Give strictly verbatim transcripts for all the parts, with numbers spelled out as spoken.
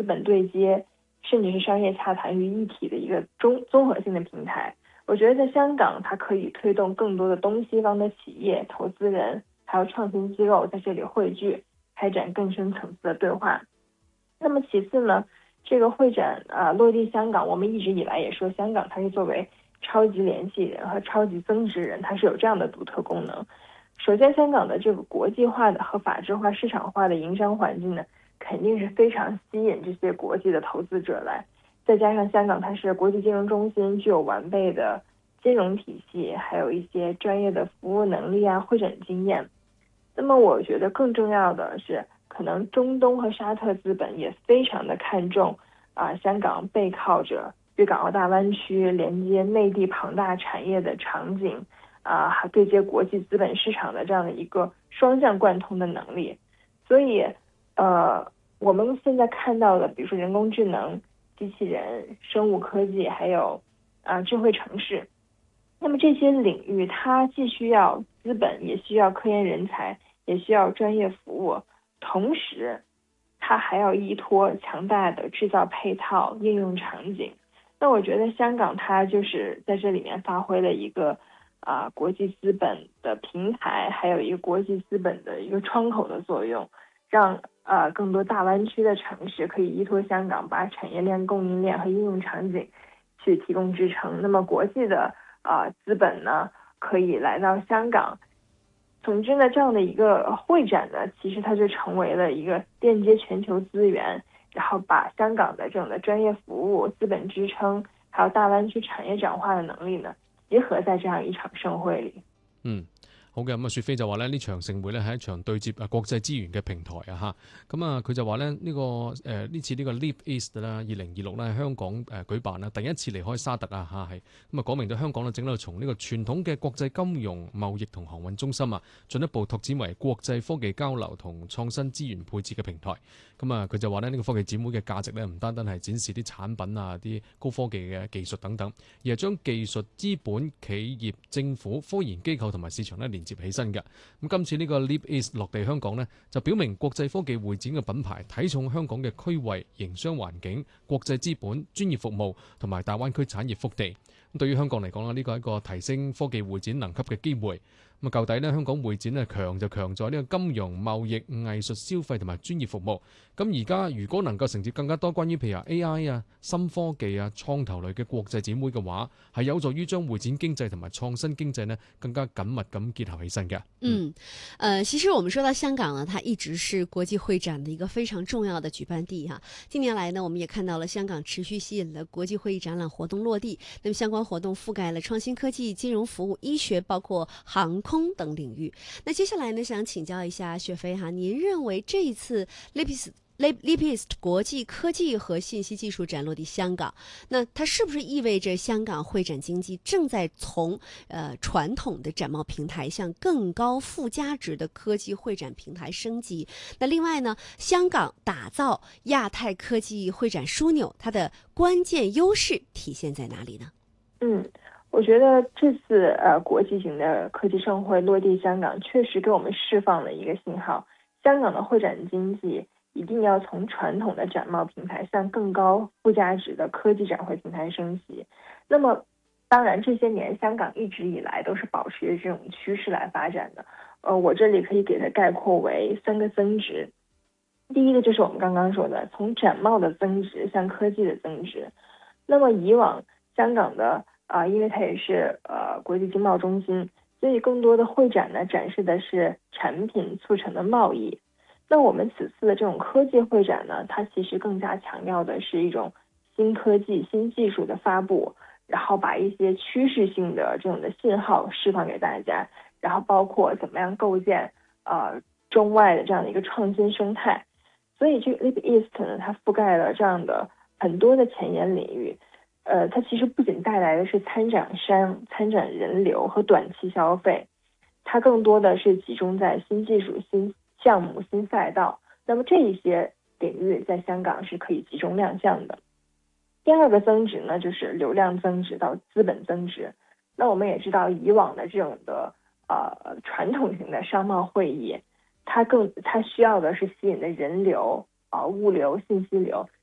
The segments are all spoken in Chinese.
资本对接，甚至是商业洽谈于一体的一个综综合性的平台。我觉得在香港，它可以推动更多的东西方的企业、投资人还有创新机构在这里汇聚，开展更深层次的对话。那么其次呢，这个会展啊、呃、落地香港，我们一直以来也说香港它是作为超级联系人和超级增值人，它是有这样的独特功能。首先，香港的这个国际化的和法治化、市场化的营商环境呢，肯定是非常吸引这些国际的投资者来。再加上香港它是国际金融中心，具有完备的金融体系，还有一些专业的服务能力啊、会展经验。那么我觉得更重要的是，可能中东和沙特资本也非常的看重啊、呃，香港背靠着粤港澳大湾区，连接内地庞大产业的场景啊，还、呃、对接国际资本市场的这样的一个双向贯通的能力。所以，呃，我们现在看到的，比如说人工智能、机器人、生物科技，还有啊、呃、智慧城市，那么这些领域，它既需要资本，也需要科研人才，也需要专业服务，同时，它还要依托强大的制造配套、应用场景。那我觉得香港它就是在这里面发挥了一个啊、呃、国际资本的平台，还有一个国际资本的一个窗口的作用，让呃更多大湾区的城市可以依托香港，把产业链、供应链和应用场景去提供支撑。那么国际的啊、呃、资本呢，可以来到香港。总之呢，这样的一个会展呢，其实它就成为了一个链接全球资源，然后把香港的这种的专业服务、资本支撑，还有大湾区产业转化的能力呢，结合在这样一场盛會裏。 嗯。好嘅，咁啊，雪飛就話咧，呢場盛會咧係一場對接啊國際資源嘅平台啊嚇，咁啊佢就話咧呢個誒呢、呃、次呢個 Leap East 啦，二零二六咧香港誒、呃、舉辦啦，第一次離開沙特啊嚇係，咁啊講明咗香港咧整到從呢個傳統嘅國際金融貿易同航運中心啊，進一步拓展為國際科技交流同創新資源配置嘅平台。咁啊佢就話咧呢、呢個科技展會嘅價值咧唔單單係展示啲產品啊、啲高科技嘅技術等等，而係將技術、資本、企業、政府、科研機構同埋市場咧連接起身嘅。咁今次呢個 Leap East 落地香港呢，就表明國際科技會展嘅品牌睇重香港嘅區域、營商環境、國際資本、專業服務同埋大灣區產業腹地。咁對於香港嚟講啦，呢個係一個提升科技會展能級嘅機會。咁啊，舊底呢，香港會展咧強就強在呢個金融、貿易、藝術、消費同埋專業服務。咁而家如果能夠承接更加多關於譬如 A I 啊、新科技啊、創投類嘅國際展會嘅話，係有助於將會展經濟同埋創新經濟呢更加緊密咁結合起身嘅。 嗯，呃，其实我们说到香港呢，它一直是国际会展的一个非常重要的举办地哈。近年来呢，我们也看到了香港持续吸引了国际会议展览活动落地，那么相关活动覆盖了创新科技、金融服务、医学，包括航空等领域。那接下来呢，想请教一下雪飞哈，您认为这一次 Leap Leap East 国际科技和信息技术展落地香港，那它是不是意味着香港会展经济正在从呃传统的展贸平台向更高附加值的科技会展平台升级？那另外呢，香港打造亚太科技会展枢纽，它的关键优势体现在哪里呢？ 嗯，我觉得这次呃国际型的科技盛会落地香港，确实给我们释放了一个信号，香港的会展经济一定要从传统的展贸平台向更高附加值的科技展会平台升级。那么当然这些年香港一直以来都是保持着这种趋势来发展的，呃，我这里可以给它概括为三个增值。第一个就是我们刚刚说的从展贸的增值向科技的增值。那么以往香港的啊、呃，因为它也是呃国际经贸中心，所以更多的会展呢展示的是产品促成的贸易。那我们此次的这种科技会展呢，它其实更加强调的是一种新科技、新技术的发布，然后把一些趋势性的这种的信号释放给大家，然后包括怎么样构建呃中外的这样的一个创新生态。所以这个 Leap East 呢，它覆盖了这样的很多的前沿领域，呃，它其实不仅带来的是参展商、参展人流和短期消费，它更多的是集中在新技术、新项目、新赛道。那么这一些领域在香港是可以集中亮相的。第二个增值呢，就是流量增值到资本增值。那我们也知道，以往的这种的呃传统型的商贸会议，它更它需要的是吸引的人流啊、呃、物流、信息流，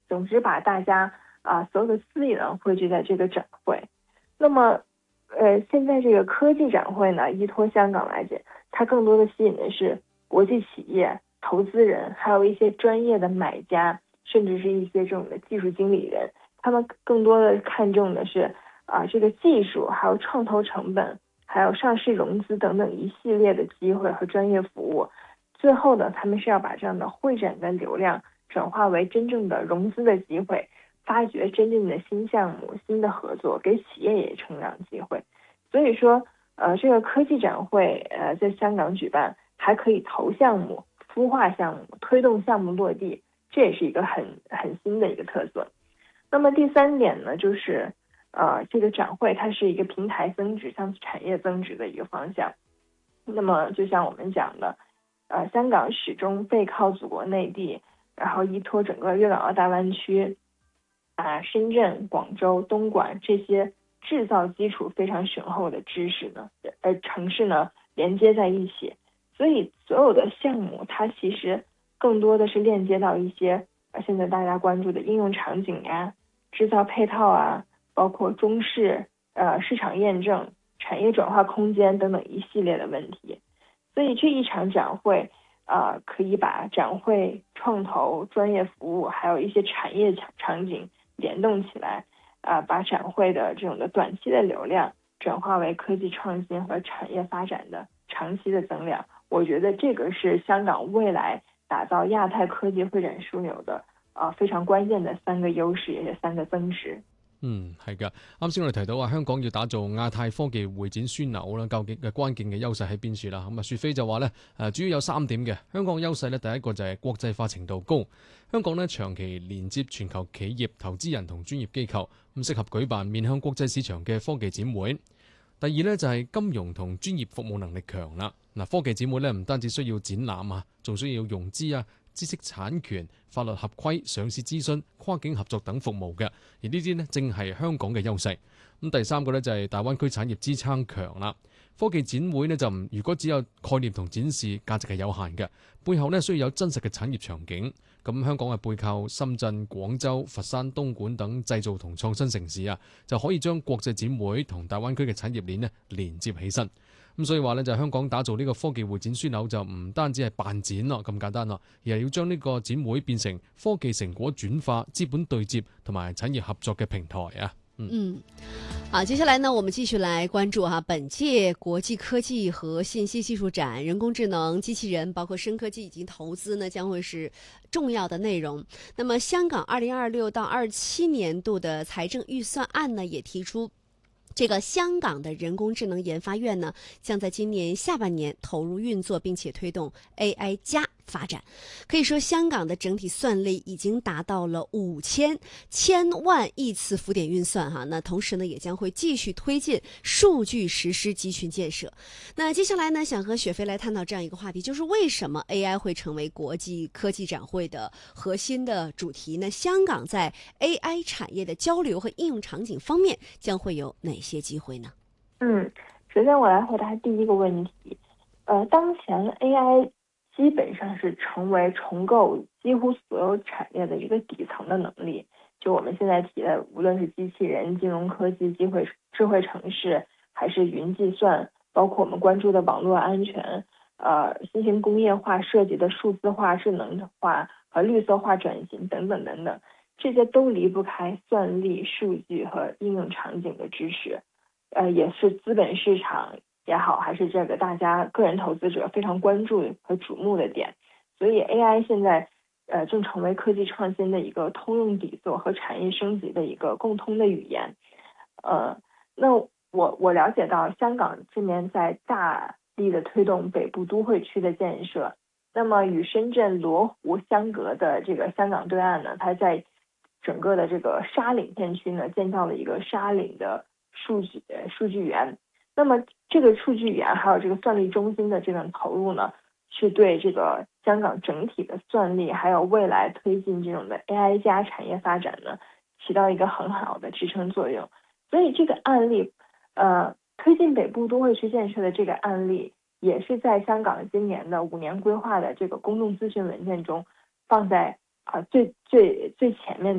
总之把大家啊所有的资源汇聚在这个展会。那么呃，现在这个科技展会呢，依托香港来讲，它更多的吸引的是国际企业、投资人，还有一些专业的买家，甚至是一些这种的技术经理人，他们更多的看重的是啊这个技术，还有创投成本，还有上市融资等等一系列的机会和专业服务。最后呢，他们是要把这样的会展的流量转化为真正的融资的机会，发掘真正的新项目、新的合作，给企业也成长机会。所以说，呃，这个科技展会，呃，在香港举办，还可以投项目、孵化项目、推动项目落地，这也是一个很很新的一个特色。那么第三点呢，就是，呃，这个展会它是一个平台增值向产业增值的一个方向。那么就像我们讲的，呃，香港始终背靠祖国内地，然后依托整个粤港澳大湾区，啊，深圳、广州、东莞这些制造基础非常雄厚的知识呢，呃，城市呢连接在一起，所以所有的项目它其实更多的是链接到一些呃现在大家关注的应用场景呀、制造配套啊，包括中试、呃市场验证、产业转化空间等等一系列的问题。所以这一场展会，呃，可以把展会、创投、专业服务，还有一些产业场景联动起来，啊、呃，把展会的这种的短期的流量转化为科技创新和产业发展的长期的增量。我觉得这个是香港未来打造亚太科技会展枢纽的啊、呃、非常關鍵的三個優勢，也是三個增值。 嗯，係㗎。啱先我哋提到話香港要打造亞太科技會展樞紐啦，究竟嘅關鍵嘅優勢喺邊處啦？咁啊，雪飛就話咧，誒主要有三點嘅。香港優勢咧，第一個就係國際化程度高，香港咧長期連接全球企業、投資人同專業機構，咁適合舉辦面向國際市場嘅科技展會。第二咧就係金融同專業服務能力強啦。嗱，科技展會咧唔單止需要展覽啊，仲需要融資啊、知識產權、法律合規、上市諮詢、跨境合作等服務嘅，而呢啲呢，正係香港嘅優勢。咁第三個呢，就係大灣區產業支撐強啦。科技展會呢，就唔如果只有概念同展示，價值係有限嘅，背後呢，需要有真實嘅產業場景。咁香港係背靠深圳、廣州、佛山、東莞等製造同創新城市啊，就可以將國際展會同大灣區嘅產業鏈呢連接起身。咁所以話咧，就香港打造呢個科技會展樞紐就唔單止係辦展咯咁簡單咯，而係要將呢個展會變成科技成果轉化、資本對接同埋產業合作嘅平台啊。嗯， 嗯，好，接下來呢，我們繼續來關注哈，本屆國際科技和信息技術展，人工智能、機器人，包括深科技以及投資呢，將會是重要的內容。那麼，香港二零二六到二七年度的財政預算案呢，也提出，這個香港的人工智能研發院呢，將在今年下半年投入運作，並且推動 A I 加發展。可以說，香港的整體算力已經達到了五千千萬億次浮點運算哈。那同時呢，也將會繼續推進數據實施集群建設。那接下來呢，想和雪飛來探討這樣一個話題，就是為什麼 A I 會成為國際科技展會的核心的主題呢？香港在 A I 產業的交流和應用場景方面將會有哪些機會呢？ 嗯，首先我來回答第一個問題。呃，當前 A I基本上是成為重構幾乎所有產業的一個底層的能力。就我們現在提的，無論是機器人、金融科技、機會智慧城市，還是雲計算，包括我們關注的網絡安全，呃，新型工業化涉及的數字化、智能化和綠色化轉型等等等等，這些都離不開算力、數據和應用場景的支持。呃，也是資本市場也好，還是這個大家個人投資者非常關注和矚目的點。所以 A I 現在呃正成為科技創新的一個通用底座和產業升級的一個共通的語言。呃，那我我了解到香港這邊在大力的推動北部都會區的建設，那麼與深圳羅湖相隔的這個香港對岸呢，它在整個的這個沙嶺片區呢建造了一個沙嶺的數據數據園。那麼這個數據園還有這個算力中心的這種投入呢，是對這個香港整體的算力還有未來推進這種的 A I 加產業發展呢，起到一個很好的支撐作用。所以這個案例，呃，推進北部都會區建設的這個案例，也是在香港今年的五年規劃的這個公眾諮詢文件中放在啊、呃、最最最前面的。